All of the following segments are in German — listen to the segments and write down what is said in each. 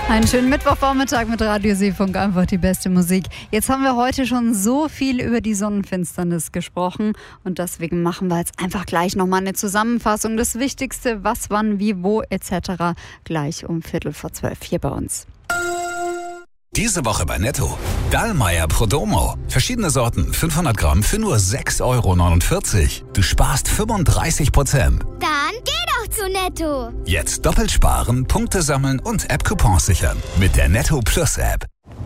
Einen schönen Mittwochvormittag mit Radio Seefunk, einfach die beste Musik. Jetzt haben wir heute schon so viel über die Sonnenfinsternis gesprochen und deswegen machen wir jetzt einfach gleich nochmal eine Zusammenfassung. Das Wichtigste, was, wann, wie, wo etc. gleich um 11:45 hier bei uns. Diese Woche bei Netto. Dallmayr Prodomo. Verschiedene Sorten, 500 Gramm für nur 6,49 €. Du sparst 35%. Dann geh doch zu Netto. Jetzt doppelt sparen, Punkte sammeln und App-Coupons sichern. Mit der Netto Plus App.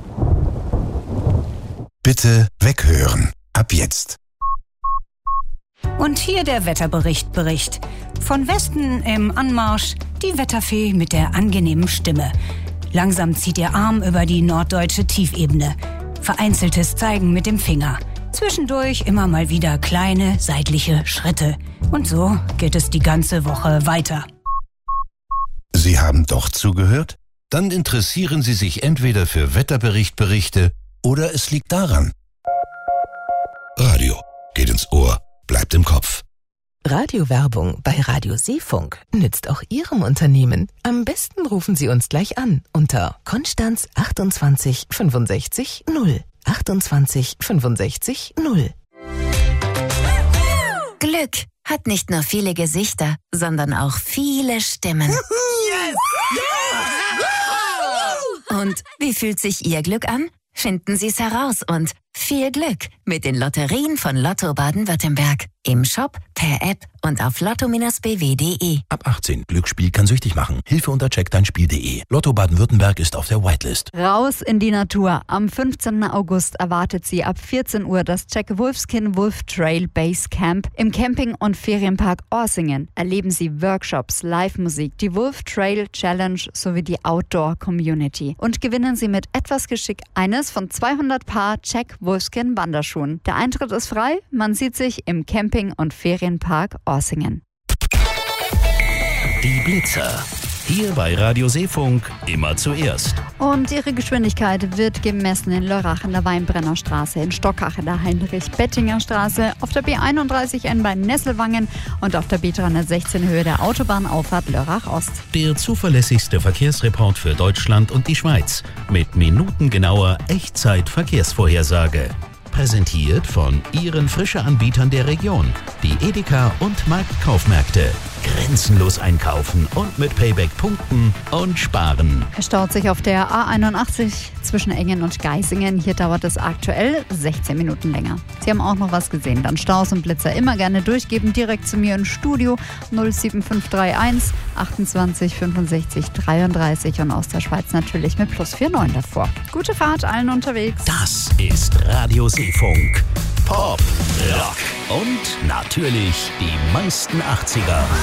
Bitte weghören. Ab jetzt. Und hier der Wetterbericht. Von Westen im Anmarsch die Wetterfee mit der angenehmen Stimme. Langsam zieht ihr Arm über die norddeutsche Tiefebene. Vereinzeltes Zeigen mit dem Finger. Zwischendurch immer mal wieder kleine seitliche Schritte. Und so geht es die ganze Woche weiter. Sie haben doch zugehört? Dann interessieren Sie sich entweder für Wetterberichte oder es liegt daran. Radio geht ins Ohr, bleibt im Kopf. Radiowerbung bei Radio Seefunk nützt auch Ihrem Unternehmen. Am besten rufen Sie uns gleich an unter Konstanz 28 65 0. 28 65 0. Glück hat nicht nur viele Gesichter, sondern auch viele Stimmen. Yes! Und wie fühlt sich Ihr Glück an? Finden Sie es heraus und viel Glück mit den Lotterien von Lotto Baden-Württemberg. Im Shop, per App und auf lotto-bw.de. Ab 18. Glücksspiel kann süchtig machen. Hilfe unter checkdeinspiel.de. Lotto Baden-Württemberg ist auf der Whitelist. Raus in die Natur. Am 15. August erwartet Sie ab 14 Uhr das Jack Wolfskin Wolf Trail Base Camp im Camping- und Ferienpark Orsingen. Erleben Sie Workshops, Live-Musik, die Wolf Trail Challenge sowie die Outdoor Community. Und gewinnen Sie mit etwas Geschick eines von 200 Paar Jack Wolfskin Wanderschuhen. Der Eintritt ist frei. Man sieht sich im Camping- und Ferienpark Orsingen. Die Blitzer. Hier bei Radio Seefunk immer zuerst. Und ihre Geschwindigkeit wird gemessen in Lörrach in der Weinbrennerstraße, in Stockach in der Heinrich-Bettinger Straße, auf der B31N bei Nesselwangen und auf der B316 Höhe der Autobahnauffahrt Lörrach Ost. Der zuverlässigste Verkehrsreport für Deutschland und die Schweiz mit minutengenauer Echtzeit-Verkehrsvorhersage. Präsentiert von Ihren Frische-Anbietern der Region, die Edeka und Marktkaufmärkte. Grenzenlos einkaufen und mit Payback punkten und sparen. Es staut sich auf der A81 zwischen Engen und Geisingen. Hier dauert es aktuell 16 Minuten länger. Sie haben auch noch was gesehen. Dann Staus und Blitzer immer gerne durchgeben. Direkt zu mir ins Studio 07531 28 65 33 und aus der Schweiz natürlich mit +49 davor. Gute Fahrt allen unterwegs. Das ist Radio Seefunk. Pop, Rock und natürlich die meisten 80er.